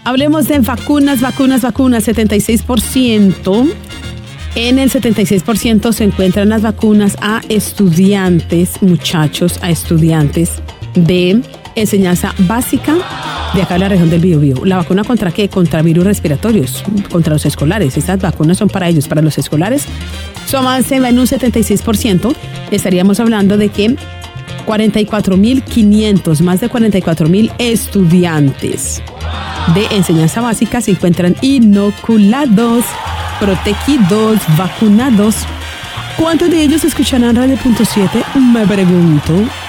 Hablemos de vacunas, 76%. En el 76% se encuentran las vacunas a estudiantes, muchachos, a estudiantes de enseñanza básica de acá en la región del Biobío. ¿La vacuna contra qué? Contra virus respiratorios, contra los escolares. Estas vacunas son para ellos, para los escolares. Su avance va en un 76%. Estaríamos hablando de que 44.500, más de 44.000 estudiantes de enseñanza básica se encuentran inoculados, protegidos, vacunados. ¿Cuántos de ellos escucharán Radio Punto 7? Me pregunto.